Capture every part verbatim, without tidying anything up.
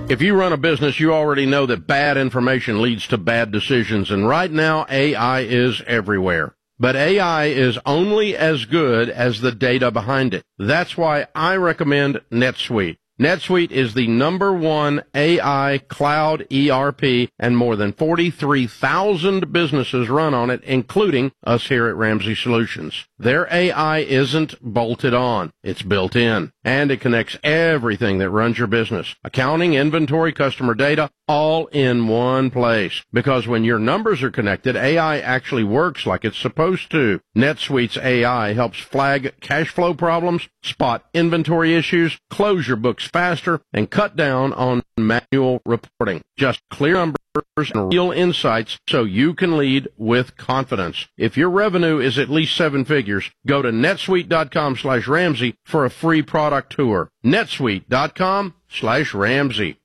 If you run a business, you already know that bad information leads to bad decisions, and right now A I is everywhere. But A I is only as good as the data behind it. That's why I recommend NetSuite. NetSuite is the number one A I cloud E R P, and more than forty-three thousand businesses run on it, including us here at Ramsey Solutions. Their A I isn't bolted on. It's built in, and it connects everything that runs your business. Accounting, inventory, customer data, all in one place. Because when your numbers are connected, A I actually works like it's supposed to. NetSuite's A I helps flag cash flow problems, spot inventory issues, close your books faster, and cut down on manual reporting. Just clear numbers and real insights so you can lead with confidence. If your revenue is at least seven figures, go to netsuite.com slash Ramsey for a free product tour. netsuite.com slash Ramsey.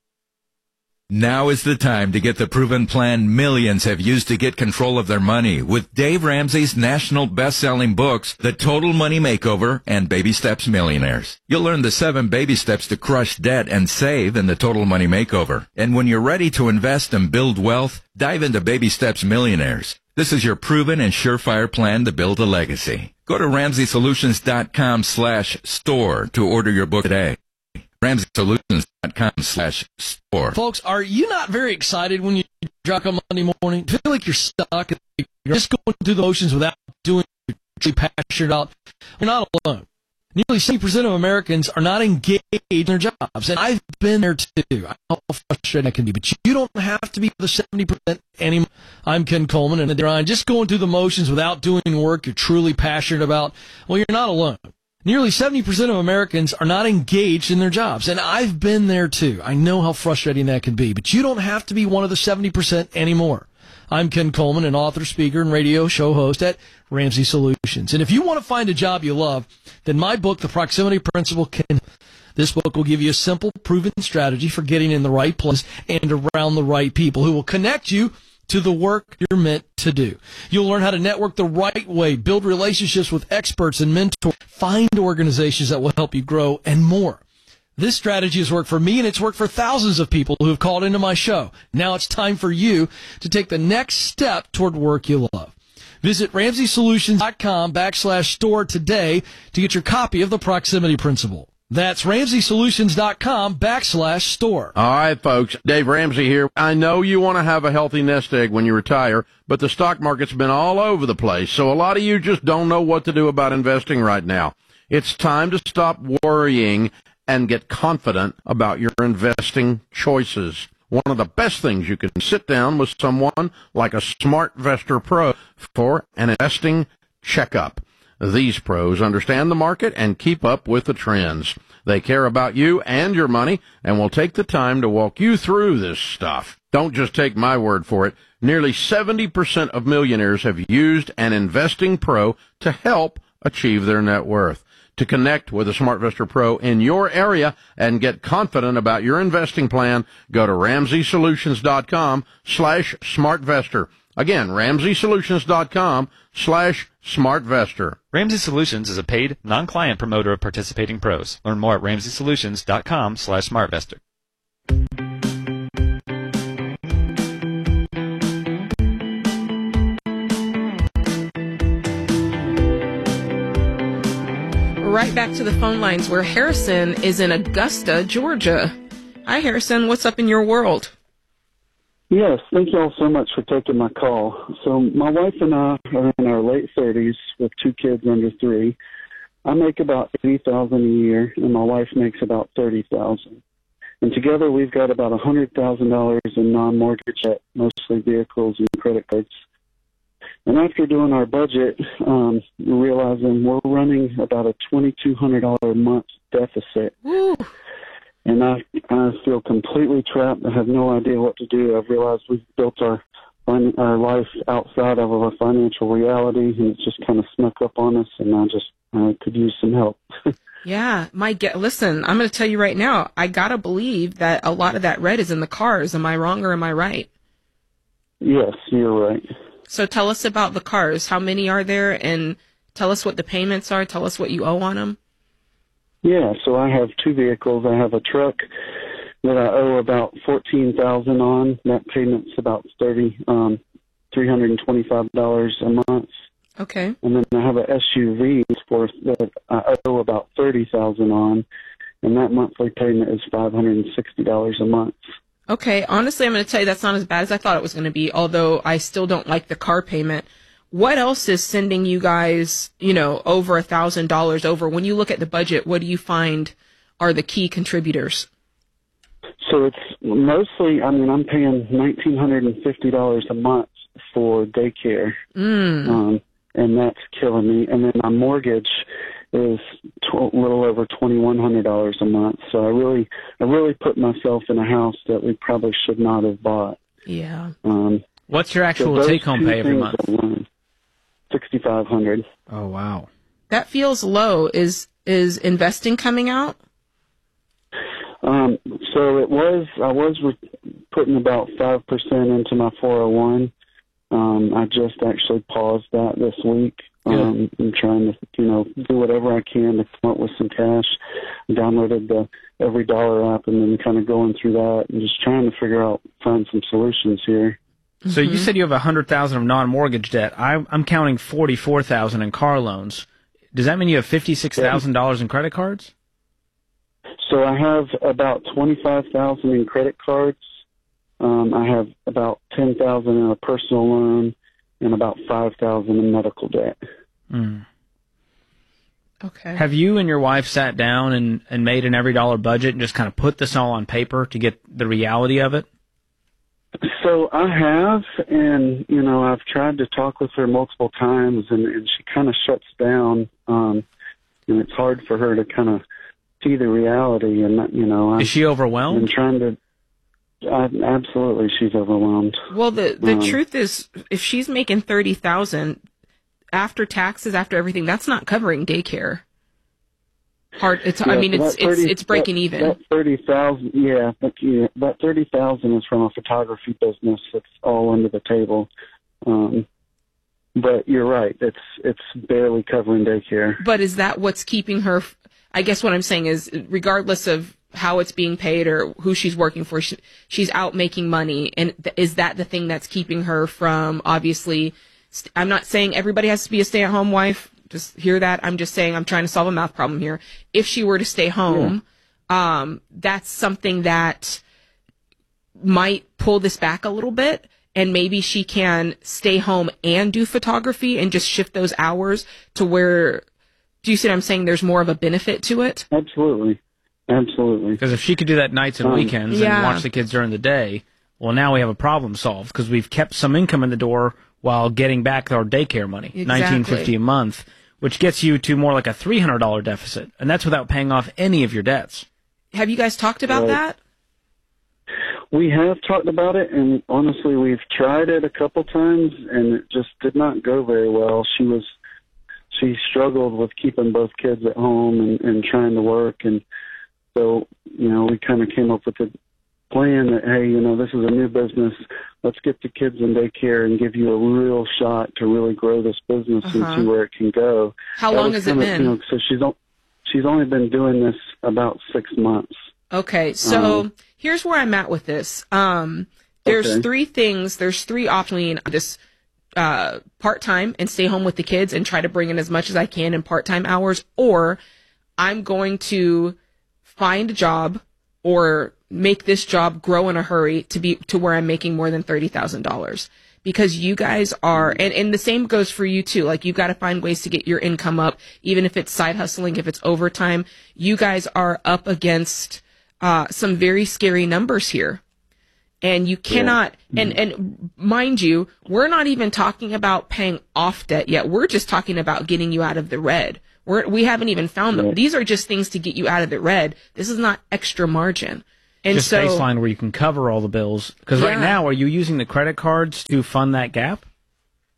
Now is the time to get the proven plan millions have used to get control of their money with Dave Ramsey's national best-selling books, The Total Money Makeover and Baby Steps Millionaires. You'll learn the seven baby steps to crush debt and save in The Total Money Makeover. And when you're ready to invest and build wealth, dive into Baby Steps Millionaires. This is your proven and surefire plan to build a legacy. Go to ramseysolutions.com slash store to order your book today. ramseysolutions.com slash store. Folks, are you not very excited when you drop on Monday morning? Feel like you're stuck and you're just going through the motions without doing what you're passionate about? You're not alone. Nearly seventy percent of Americans are not engaged in their jobs, and I've been there too. I know how frustrating that can be, but you don't have to be the seventy percent anymore. I'm Ken Coleman, and Ryan, just going through the motions without doing work you're truly passionate about. Well, you're not alone. Nearly seventy percent of Americans are not engaged in their jobs, and I've been there too. I know how frustrating that can be, but you don't have to be one of the seventy percent anymore. I'm Ken Coleman, an author, speaker, and radio show host at Ramsey Solutions. And if you want to find a job you love, then my book, The Proximity Principle, can. This book will give you a simple, proven strategy for getting in the right place and around the right people who will connect you to the work you're meant to do. You'll learn how to network the right way, build relationships with experts and mentors, find organizations that will help you grow, and more. This strategy has worked for me, and it's worked for thousands of people who have called into my show. Now it's time for you to take the next step toward work you love. Visit ramseysolutions.com backslash store today to get your copy of The Proximity Principle. That's ramseysolutions.com backslash store. All right, folks. Dave Ramsey here. I know you want to have a healthy nest egg when you retire, but the stock market's been all over the place, so a lot of you just don't know what to do about investing right now. It's time to stop worrying and get confident about your investing choices. One of the best things you can sit down with someone like a SmartVestor Pro for an investing checkup. These pros understand the market and keep up with the trends. They care about you and your money and will take the time to walk you through this stuff. Don't just take my word for it. Nearly seventy percent of millionaires have used an investing pro to help achieve their net worth. To connect with a SmartVestor Pro in your area and get confident about your investing plan, go to ramseysolutions.com slash SmartVestor. Again, ramseysolutions.com slash SmartVestor. Ramsey Solutions is a paid, non-client promoter of participating pros. Learn more at ramseysolutions.com slash SmartVestor. Right back to the phone lines where Harrison is in Augusta, Georgia. Hi, Harrison. What's up in your world? Yes, thank you all so much for taking my call. So my wife and I are in our late thirties with two kids under three. I make about eighty thousand dollars a year, and my wife makes about thirty thousand dollars. And together we've got about one hundred thousand dollars in non-mortgage debt, mostly vehicles and credit cards. And after doing our budget, um, we're realizing we're running about a twenty-two hundred dollars a month deficit. Woo. And I, I feel completely trapped. I have no idea what to do. I've realized we've built our our life outside of our financial reality, and it's just kind of snuck up on us, and I just I could use some help. Yeah, my get. Listen, I'm going to tell you right now, I got to believe that a lot of that red is in the cars. Am I wrong or am I right? Yes, you're right. So tell us about the cars. How many are there? And tell us what the payments are. Tell us what you owe on them. Yeah, so I have two vehicles. I have a truck that I owe about fourteen thousand on. That payment's about thirty, um, three hundred and twenty-five dollars a month. Okay. And then I have a S U V for that I owe about thirty thousand on, and that monthly payment is five hundred and sixty dollars a month. Okay. Honestly, I'm going to tell you that's not as bad as I thought it was going to be. Although I still don't like the car payment. What else is sending you guys, you know, over a thousand dollars over? When you look at the budget, what do you find are the key contributors? So it's mostly, I mean, I'm paying nineteen hundred and fifty dollars a month for daycare. Mm. Um, and that's killing me. And then my mortgage is a little over twenty-one hundred dollars a month. So I really, I really put myself in a house that we probably should not have bought. Yeah. Um, What's your actual so take-home pay every month? sixty-five hundred dollars. Oh, wow. That feels low. Is is investing coming out? Um, so it was, I was re- putting about five percent into my four oh one. Um, I just actually paused that this week. Um, I'm trying to, you know, do whatever I can to come up with some cash. Downloaded the Every Dollar app and then kind of going through that and just trying to figure out, find some solutions here. So you said you have one hundred thousand dollars of non-mortgage debt. I, I'm counting forty-four thousand dollars in car loans. Does that mean you have fifty-six thousand dollars in credit cards? So I have about twenty-five thousand dollars in credit cards. Um, I have about ten thousand dollars in a personal loan and about five thousand dollars in medical debt. Mm. Okay. Have you and your wife sat down and, and made an every dollar budget and just kind of put this all on paper to get the reality of it? So I have, and, you know, I've tried to talk with her multiple times, and, and she kind of shuts down, um, and it's hard for her to kind of see the reality, and, you know. Is she overwhelmed? I'm trying to, I, absolutely, she's overwhelmed. Well, the the Um, truth is, if she's making thirty thousand after taxes, after everything, that's not covering daycare. Hard. It's. I Yeah, mean, so it's that thirty it's it's breaking that, even. That thirty thousand, yeah, but yeah, that thirty thousand is from a photography business that's all under the table. Um, but you're right; it's it's barely covering daycare. But is that what's keeping her? I guess what I'm saying is, regardless of how it's being paid or who she's working for, she, she's out making money, and th- is that the thing that's keeping her from? Obviously, st- I'm not saying everybody has to be a stay-at-home wife. Just hear that. I'm just saying I'm trying to solve a math problem here. If she were to stay home, yeah. um, that's something that might pull this back a little bit. And maybe she can stay home and do photography and just shift those hours to where, do you see what I'm saying? There's more of a benefit to it? Absolutely. Absolutely. Because if she could do that nights and Um, weekends yeah. and watch the kids during the day, well, now we have a problem solved because we've kept some income in the door while getting back our daycare money, Exactly. nineteen fifty a month, which gets you to more like a three hundred dollars deficit, and that's without paying off any of your debts. Have you guys talked about Right. that? We have talked about it, and honestly, we've tried it a couple times, and it just did not go very well. She was, she struggled with keeping both kids at home and, and trying to work, and so, you know, we kind of came up with a plan that, hey, you know, this is a new business. Let's get the kids in daycare and give you a real shot to really grow this business Uh-huh. and see where it can go. How That long was has it kinda, been? You know, so she's o- she's only been doing this about six months. Okay, so Um, here's where I'm at with this. Um, there's Okay. three things. There's three options. This uh, part time and stay home with the kids and try to bring in as much as I can in part time hours, or I'm going to find a job or make this job grow in a hurry to be to where I'm making more than thirty thousand dollars. Because you guys are, and, and the same goes for you too. Like, you've got to find ways to get your income up, even if it's side hustling, if it's overtime. You guys are up against uh, some very scary numbers here. And you cannot, and, and mind you, we're not even talking about paying off debt yet. We're just talking about getting you out of the red. We're, we haven't even found them. Yeah. These are just things to get you out of the red. This is not extra margin. And Just so, baseline where you can cover all the bills. Because right Yeah. now, are you using the credit cards to fund that gap?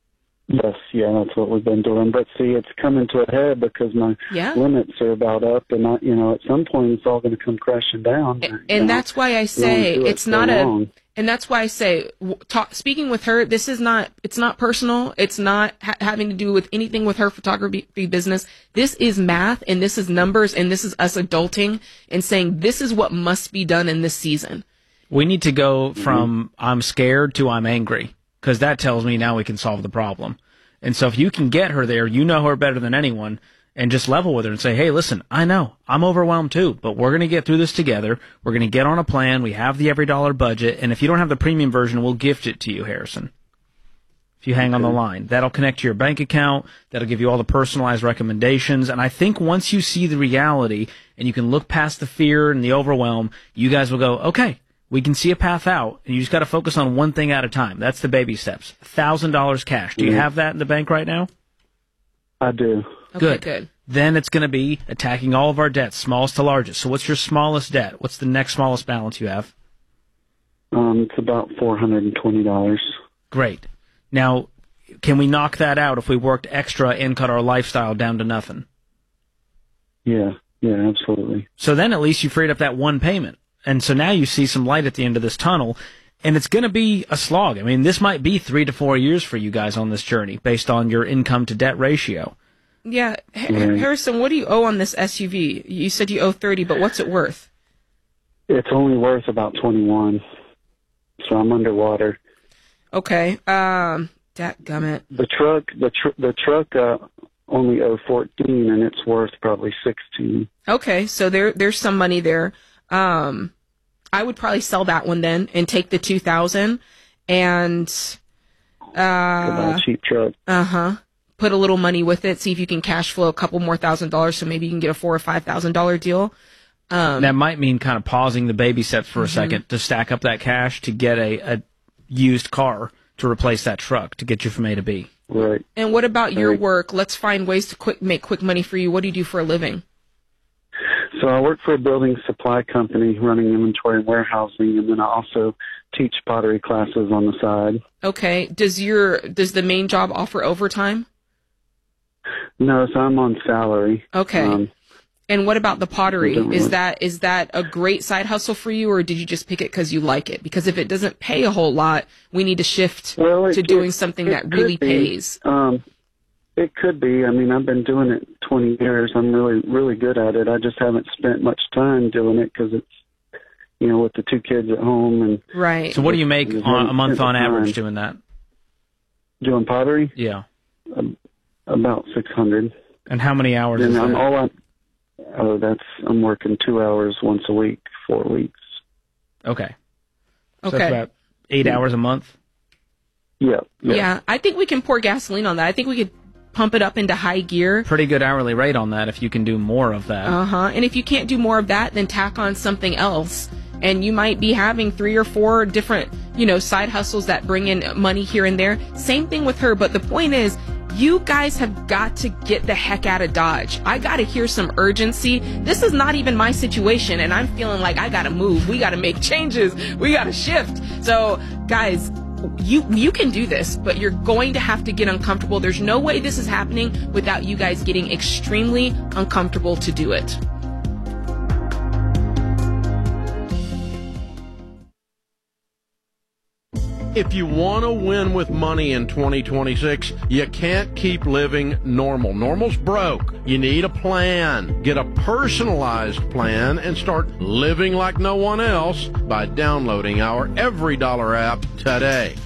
Yes, yeah, that's what we've been doing. But see, it's coming to a head because my Yeah. limits are about up, and I, you know, at some point it's all going to come crashing down. And, You and know, that's why I you say only do it it's so not a, long. and that's why I say, w- talk, speaking with her, this is not, it's not personal. It's not ha- having to do with anything with her photography business. This is math, and this is numbers, and this is us adulting and saying this is what must be done in this season. We need to go from I'm scared to I'm angry, because that tells me now we can solve the problem. And so if you can get her there, you know her better than anyone, and just level with her and say, hey, listen, I know, I'm overwhelmed too, but we're going to get through this together. We're going to get on a plan. We have the every dollar budget, and if you don't have the premium version, we'll gift it to you, Harrison. If you hang on the line, that'll connect to your bank account. That'll give you all the personalized recommendations. And I think once you see the reality and you can look past the fear and the overwhelm, you guys will go, okay, we can see a path out, and you just got to focus on one thing at a time. That's the baby steps. one thousand dollars cash. Do you Yeah. have that in the bank right now? I do. Okay, Good. good. Then it's going to be attacking all of our debts, smallest to largest. So what's your smallest debt? What's the next smallest balance you have? Um, it's about four hundred and twenty dollars. Great. Now, can we knock that out if we worked extra and cut our lifestyle down to nothing? Yeah, yeah, absolutely. So then at least you freed up that one payment. And so now you see some light at the end of this tunnel, and it's going to be a slog. I mean, this might be three to four years for you guys on this journey based on your income to debt ratio. Yeah. H- Right. Harrison, what do you owe on this S U V? You said you owe thirty, but what's it worth? It's only worth about twenty-one, so I'm underwater. Okay. Um, dadgummit. The truck, the tr- the truck, uh, only owe fourteen, and it's worth probably sixteen. Okay, so there there's some money there. Um, I would probably sell that one then and take the two thousand and Go buy uh a cheap truck. uh huh. Put a little money with it. See if you can cash flow a couple more thousand dollars. So maybe you can get a four or five thousand dollar deal. Um, That might mean kind of pausing the baby steps for a second to stack up that cash to get a, a used car to replace that truck to get you from A to B. Right. and what about your Right. work? Let's find ways to quick make quick money for you. What do you do for a living? So I work for a building supply company running inventory and warehousing, and then I also teach pottery classes on the side. Okay. Does your does the main job offer overtime? No, so I'm on salary. Okay. Um, And what about the pottery? I don't Is really- that is that a great side hustle for you, or did you just pick it because you like it? Because if it doesn't pay a whole lot, we need to shift well, it, to doing it- something it that really could be. pays. Um, it could be. I mean, I've been doing it twenty years. I'm really, really good at it. I just haven't spent much time doing it because it's, you know, with the two kids at home and Right. So what do you make There's on, no a month on time. average doing that? doing pottery. Yeah. Um, about six hundred. And how many hours is And I'm that? all I. Oh, that's I'm working two hours once a week, four weeks. Okay. So Okay. that's about eight hours a month. Yeah. yeah. I think we can pour gasoline on that. I think we could pump it up into high gear. Pretty good hourly rate on that if you can do more of that. Uh huh. And if you can't do more of that, then tack on something else. And you might be having three or four different, you know, side hustles that bring in money here and there. Same thing with her. But the point is, you guys have got to get the heck out of Dodge. I got to hear some urgency. This is not even my situation, and I'm feeling like I got to move. We got to make changes. We got to shift. So, guys, you you can do this, but you're going to have to get uncomfortable. There's no way this is happening without you guys getting extremely uncomfortable to do it. If you want to win with money in twenty twenty-six, you can't keep living normal. Normal's broke. You need a plan. Get a personalized plan and start living like no one else by downloading our Every Dollar app today.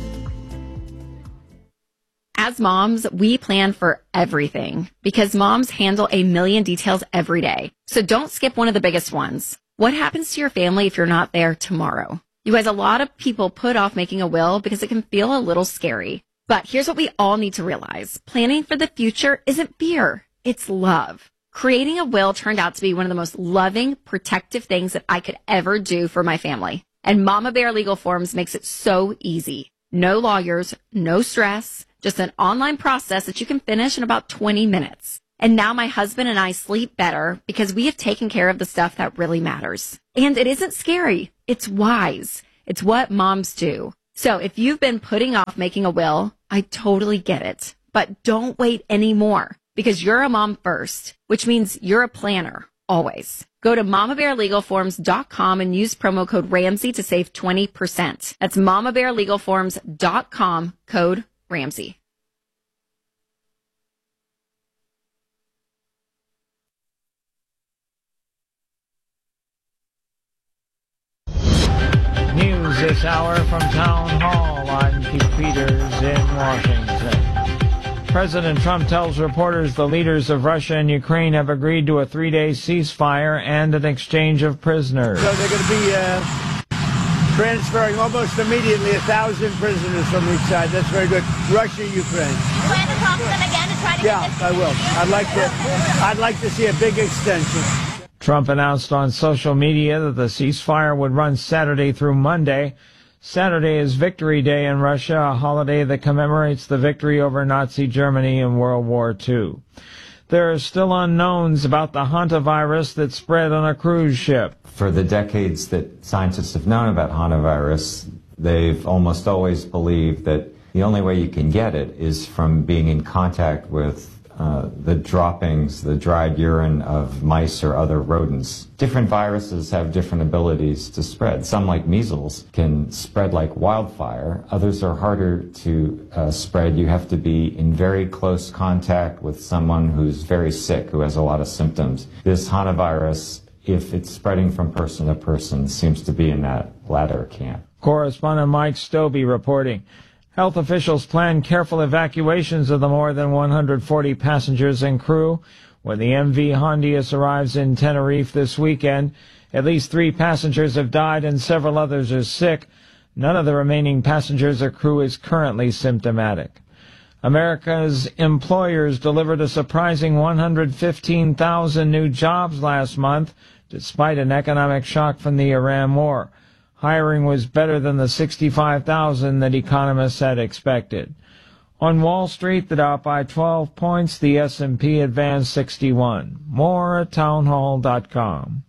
As moms, we plan for everything because moms handle a million details every day. So don't skip one of the biggest ones. What happens to your family if you're not there tomorrow? You guys, a lot of people put off making a will because it can feel a little scary. But here's what we all need to realize. Planning for the future isn't fear. It's love. Creating a will turned out to be one of the most loving, protective things that I could ever do for my family. And Mama Bear Legal Forms makes it so easy. No lawyers, no stress, just an online process that you can finish in about twenty minutes. And now my husband and I sleep better because we have taken care of the stuff that really matters. And it isn't scary. It's wise. It's what moms do. So if you've been putting off making a will, I totally get it. But don't wait anymore because you're a mom first, which means you're a planner always. Go to mama bear legal forms dot com and use promo code Ramsey to save twenty percent. That's mama bear legal forms dot com, code Ramsey. News this hour from Town Hall. I'm Keith Peters in Washington. President Trump tells reporters the leaders of Russia and Ukraine have agreed to a three-day ceasefire and an exchange of prisoners. So they're going to be uh, transferring almost immediately a thousand prisoners from each side. That's very good. Russia, Ukraine. You plan to talk to them again and try to yeah, get this? I will. I'd like to. I'd like to see a big extension. Trump announced on social media that the ceasefire would run Saturday through Monday. Saturday is Victory Day in Russia, a holiday that commemorates the victory over Nazi Germany in World War Two. There are still unknowns about the hantavirus that spread on a cruise ship. For the decades that scientists have known about hantavirus, they've almost always believed that the only way you can get it is from being in contact with Uh, the droppings, the dried urine of mice or other rodents. Different viruses have different abilities to spread. Some, like measles, can spread like wildfire. Others are harder to uh, spread. You have to be in very close contact with someone who's very sick, who has a lot of symptoms. This hantavirus, if it's spreading from person to person, seems to be in that latter camp. Correspondent Mike Stobie reporting. Health officials plan careful evacuations of the more than one hundred forty passengers and crew when the M V Hondius arrives in Tenerife this weekend. At least three passengers have died and several others are sick. None of the remaining passengers or crew is currently symptomatic. America's employers delivered a surprising one hundred fifteen thousand new jobs last month, despite an economic shock from the Iran war. Hiring was better than the sixty-five thousand that economists had expected. On Wall Street, the Dow up by twelve points, the S and P advanced sixty-one. More at townhall dot com.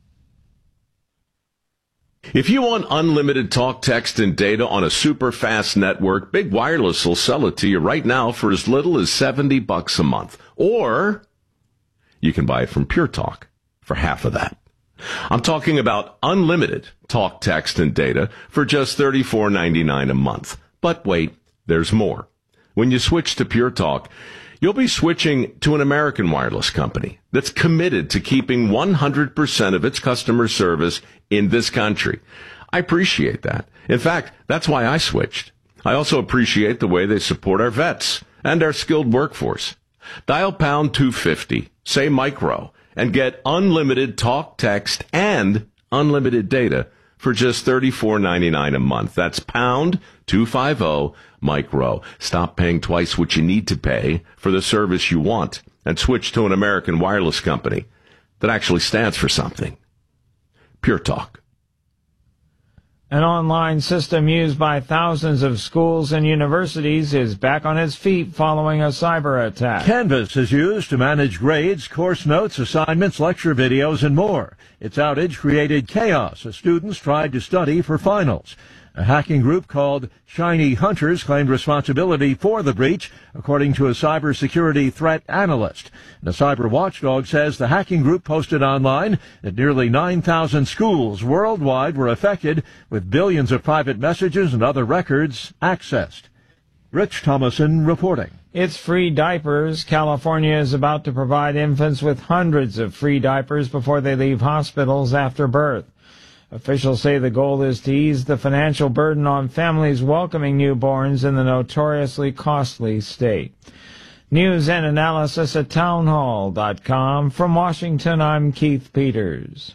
If you want unlimited talk, text, and data on a super fast network, Big Wireless will sell it to you right now for as little as seventy bucks a month. Or you can buy it from Pure Talk for half of that. I'm talking about unlimited talk, text, and data for just thirty-four ninety-nine a month. But wait, there's more. When you switch to Pure Talk, you'll be switching to an American wireless company that's committed to keeping one hundred percent of its customer service in this country. I appreciate that. In fact, that's why I switched. I also appreciate the way they support our vets and our skilled workforce. Dial pound two fifty, say micro, and get unlimited talk, text, and unlimited data for just thirty-four ninety-nine a month. That's pound two fifty micro. Stop paying twice what you need to pay for the service you want and switch to an American wireless company that actually stands for something. Pure Talk. An online system used by thousands of schools and universities is back on its feet following a cyber attack. Canvas is used to manage grades, course notes, assignments, lecture videos, and more. Its outage created chaos as students tried to study for finals. A hacking group called Shiny Hunters claimed responsibility for the breach, according to a cybersecurity threat analyst. The cyber watchdog says the hacking group posted online that nearly nine thousand schools worldwide were affected, with billions of private messages and other records accessed. Rich Thomason reporting. It's free diapers. California is about to provide infants with hundreds of free diapers before they leave hospitals after birth. Officials say the goal is to ease the financial burden on families welcoming newborns in the notoriously costly state. News and analysis at townhall dot com. From Washington, I'm Keith Peters.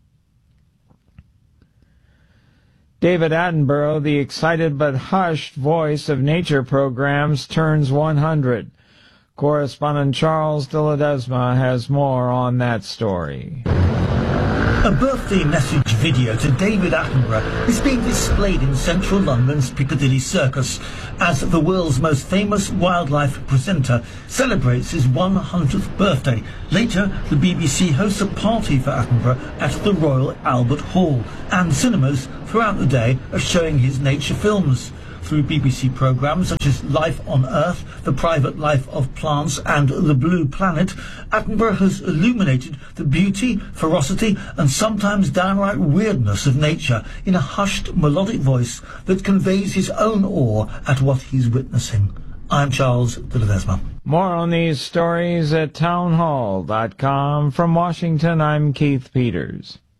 David Attenborough, the excited but hushed voice of nature programs, turns one hundred. Correspondent Charles de Ledesma has more on that story. A birthday message video to David Attenborough is being displayed in central London's Piccadilly Circus as the world's most famous wildlife presenter celebrates his one hundredth birthday. Later, the B B C hosts a party for Attenborough at the Royal Albert Hall, and cinemas throughout the day are showing his nature films. Through B B C programmes such as Life on Earth, The Private Life of Plants and The Blue Planet, Attenborough has illuminated the beauty, ferocity and sometimes downright weirdness of nature in a hushed, melodic voice that conveys his own awe at what he's witnessing. I'm Charles de Ledesma. More on these stories at townhall dot com. From Washington, I'm Keith Peters.